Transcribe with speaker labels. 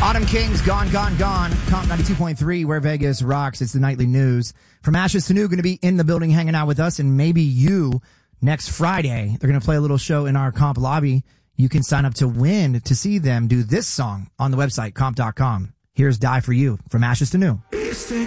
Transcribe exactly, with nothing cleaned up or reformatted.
Speaker 1: Autumn Kings, Gone, Gone, Gone. Comp ninety-two point three, where Vegas rocks. It's the nightly news. From Ashes to New, going to be in the building hanging out with us, and maybe you next Friday. They're going to play a little show in our comp lobby. You can sign up to win to see them do this song on the website, comp dot com. Here's Die For You, From Ashes to New.